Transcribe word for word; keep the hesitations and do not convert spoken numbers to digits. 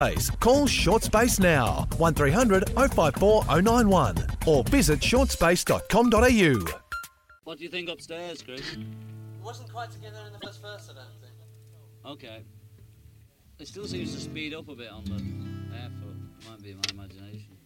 Call Short Space now, one three hundred oh five four oh nine one, or visit short space dot com dot a u. What do you think upstairs, Chris? It wasn't quite together in the first verse, I don't think. Okay. It still seems to speed up a bit on the airfoot. Might be my imagination.